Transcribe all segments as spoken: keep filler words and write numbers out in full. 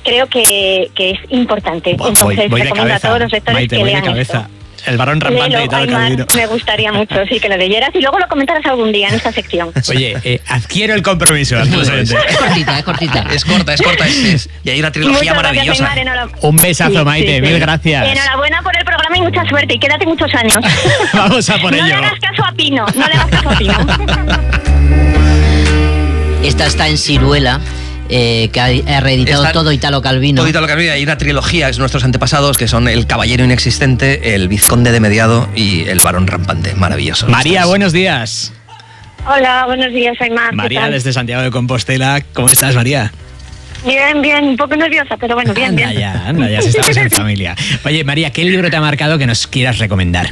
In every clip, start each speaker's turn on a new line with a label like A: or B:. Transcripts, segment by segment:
A: creo que, que es importante.
B: Buah,
A: Entonces
B: voy, voy
A: recomiendo
B: cabeza,
A: a todos los lectores
B: Maite,
A: que
B: voy
A: lean
B: de cabeza.
A: esto.
B: El varón rampante
A: Léelo,
B: y tal,
A: Aymar,
B: Calvino.
A: me gustaría mucho, sí, que lo leyeras y luego lo comentaras algún día en esta sección.
B: Oye, eh, adquiero el compromiso.
C: Es cortita, es cortita.
D: Es corta, es corta. Es, es, y hay una trilogía
A: Muchas
D: maravillosa.
A: gracias, Aymar, enhorabuena.
B: Un besazo,
A: Sí,
B: Maite,
A: sí,
B: mil
A: sí.
B: gracias.
A: Enhorabuena por el programa y mucha suerte. Y quédate muchos años.
B: Vamos a por
A: No
B: ello.
A: le hagas caso a Pino, no le hagas caso a Pino.
C: Esta está en Siruela, eh, que ha, ha reeditado
D: Está-
C: todo Italo Calvino.
D: Todo Italo Calvino. Hay una trilogía, es nuestros antepasados, que son El Caballero Inexistente, El Vizconde de Mediado y El Varón Rampante. Maravilloso.
B: María, buenos días.
A: Hola, buenos días, Aymar. ¿qué
B: María,
A: tal?
B: desde Santiago de Compostela. ¿Cómo estás, María?
A: Bien, bien, un poco nerviosa, pero bueno, bien,
B: anda
A: bien.
B: ya, anda ya, si estamos en familia. Oye, María, ¿qué libro te ha marcado que nos quieras recomendar?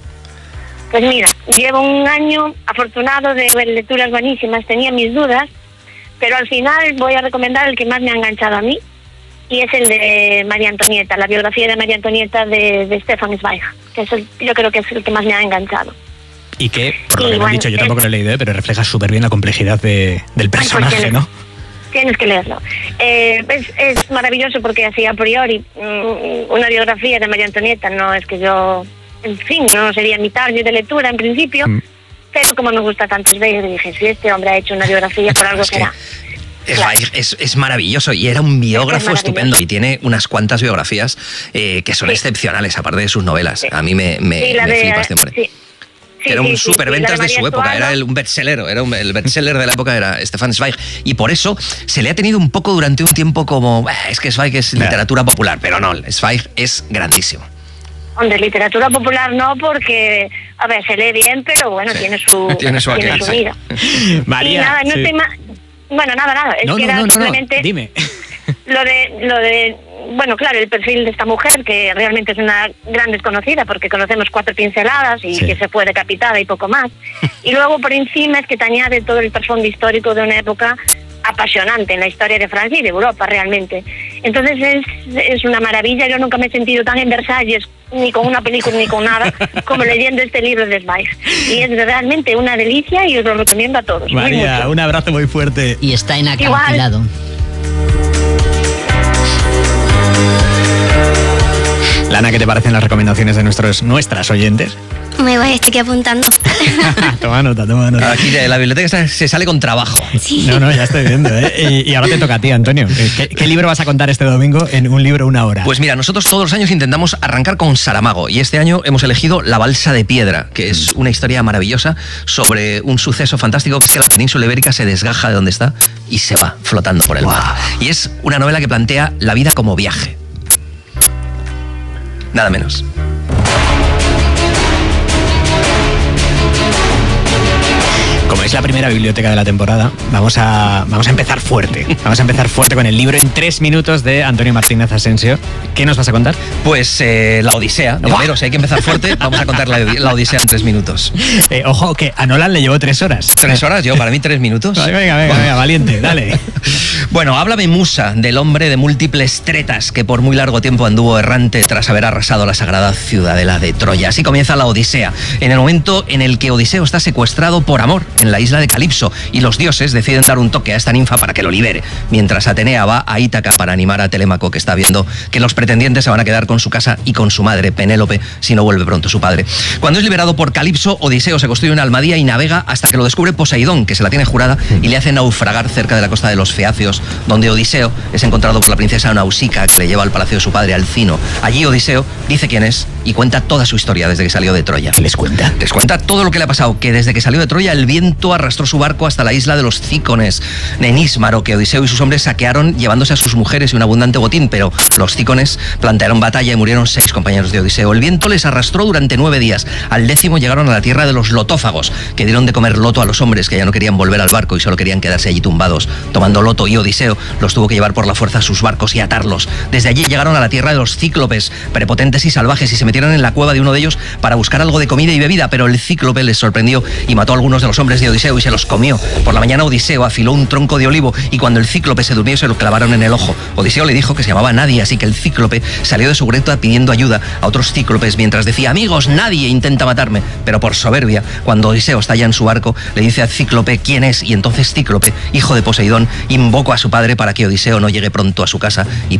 A: Pues mira, llevo un año afortunado de ver lecturas buenísimas, tenía mis dudas, pero al final voy a recomendar el que más me ha enganchado a mí, y es el de María Antonieta, la biografía de María Antonieta de, de Stefan Zweig, que es el, yo creo que es el que más me ha enganchado.
B: Y que, por lo
A: Y
B: que me han
A: bueno,
B: dicho, yo
A: es-
B: tampoco lo he leído, ¿eh? Pero refleja súper bien la complejidad de, del personaje,
A: tienes-
B: ¿no?
A: Tienes que leerlo. Eh, es, es maravilloso porque así a priori mm, una biografía de María Antonieta no es que yo, en fin, no sería mi target de lectura en principio,
B: Mm.
A: pero como me gusta tanto Zweig, dije, si este hombre ha hecho una biografía, por algo
D: Es que
A: será.
D: Es,
A: Claro.
D: es, es maravilloso y era un biógrafo
A: maravilloso.
D: estupendo y tiene unas cuantas biografías eh, que son
A: Sí.
D: excepcionales, aparte de sus novelas.
A: Sí.
D: A mí me, me,
A: Sí, la
D: me
A: de-
D: flipa este hombre.
A: sí. Sí,
D: Que era un
A: sí, sí,
D: superventas
A: sí, la
D: de, su
A: María
D: época,
A: Estuardo.
D: era el, un bestseller, era un- el bestseller de la época era Stefan Zweig y por eso se le ha tenido un poco durante un tiempo como "Ah, es que Zweig es
B: Claro.
D: literatura popular", pero no, Zweig es grandísimo.
A: Hombre, literatura popular no, porque, a ver, se lee bien, pero bueno,
D: Sí.
A: tiene su,
D: Tiene su aquel,
A: su
D: sí.
A: vida.
B: María.
A: Y nada, no
B: sí.
A: estoy ma- Bueno, nada, nada, es
B: No,
A: que
B: no,
A: era
B: no, no, no,
A: simplemente
B: dime.
A: lo de, lo de, bueno, claro, el perfil de esta mujer, que realmente es una gran desconocida, porque conocemos cuatro pinceladas y
B: Sí.
A: que se fue decapitada y poco más. Y luego por encima es que te añade todo el trasfondo histórico de una época apasionante en la historia de Francia y de Europa realmente. Entonces es, es una maravilla. Yo nunca me he sentido tan en Versalles, ni con una película ni con nada, como leyendo este libro de Zweig. Y es realmente una delicia y os lo recomiendo a todos. muy
B: María,
A: mucho.
B: un abrazo muy fuerte.
C: Y está en
A: Igual.
C: acantilado.
B: Lana, ¿qué te parecen las recomendaciones de nuestros, nuestras oyentes?
E: Muy guay, estoy aquí apuntando.
B: Toma nota, toma nota.
D: Aquí de la biblioteca se- se sale con trabajo.
E: Sí.
B: No, no, ya estoy viendo, ¿eh? Y, y ahora te toca a ti, Antonio. ¿Qué, qué libro vas a contar este domingo en un libro una hora?
D: Pues mira, nosotros todos los años intentamos arrancar con Saramago y este año hemos elegido La balsa de piedra, que es una historia maravillosa sobre un suceso fantástico que es que la península ibérica se desgaja de donde está y se va flotando por el mar. Y es una novela que plantea la vida como viaje. Nada menos.
B: Como es la primera biblioteca de la temporada, vamos a, vamos a empezar fuerte. Vamos a empezar fuerte con el libro en tres minutos de Antonio Martínez Asensio. ¿Qué nos vas a contar?
D: Pues eh, La Odisea de Homero, si hay que empezar fuerte, vamos a contar la, la Odisea en tres minutos.
B: Eh, ojo, que a Nolan le llevó tres horas.
D: ¿Tres horas? Yo, para mí tres minutos.
B: Venga, venga, venga, venga, valiente, dale.
D: Bueno, háblame Musa, del hombre de múltiples tretas que por muy largo tiempo anduvo errante tras haber arrasado la sagrada ciudadela de Troya. Así comienza la Odisea, en el momento en el que Odiseo está secuestrado por amor en la isla de Calipso y los dioses deciden dar un toque a esta ninfa para que lo libere, mientras Atenea va a Ítaca para animar a Telémaco, que está viendo que los pretendientes se van a quedar con su casa y con su madre, Penélope, si no vuelve pronto su padre. Cuando es liberado por Calipso, Odiseo se construye una almadía y navega hasta que lo descubre Poseidón, que se la tiene jurada y le hace naufragar cerca de la costa de los Feacios, donde Odiseo es encontrado por la princesa Nausica, que le lleva al palacio de su padre, Alcino. Allí Odiseo dice quién es y cuenta toda su historia desde que salió de Troya.
B: ¿Qué les cuenta?
D: Les cuenta todo lo que le ha pasado, que desde que salió de Troya el viento arrastró su barco hasta la isla de los Cícones, en Ísmaro, que Odiseo y sus hombres saquearon llevándose a sus mujeres y un abundante botín, pero los Cícones plantearon batalla y murieron seis compañeros de Odiseo. El viento les arrastró durante nueve días. Al décimo llegaron a la tierra de los lotófagos, que dieron de comer loto a los hombres que ya no querían volver al barco y solo querían quedarse allí tumbados, tomando loto, y Odiseo los tuvo que llevar por la fuerza a sus barcos y atarlos. Desde allí llegaron a la tierra de los cíclopes, prepotentes y salvajes, y se metieron en la cueva de uno de ellos para buscar algo de comida y bebida, pero el cíclope les sorprendió y mató a algunos de los hombres de Odiseo y se los comió. Por la mañana Odiseo afiló un tronco de olivo y cuando el cíclope se durmió se lo clavaron en el ojo. Odiseo le dijo que se llamaba Nadie, así que el cíclope salió de su greta pidiendo ayuda a otros cíclopes mientras decía: amigos, nadie intenta matarme. Pero por soberbia, cuando Odiseo está ya en su barco, le dice al cíclope quién es, y entonces Cíclope, hijo de Poseidón, invocó a su padre para que Odiseo no llegue pronto a su casa y